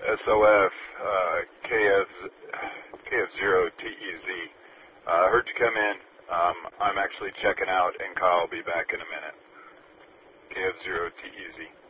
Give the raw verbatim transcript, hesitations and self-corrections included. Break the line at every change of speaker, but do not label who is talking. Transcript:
S O F, uh, K F, K F zero T E Z. I uh, heard you come in. Um, I'm actually checking out, and Kyle will be back in a minute. K F zero T E Z.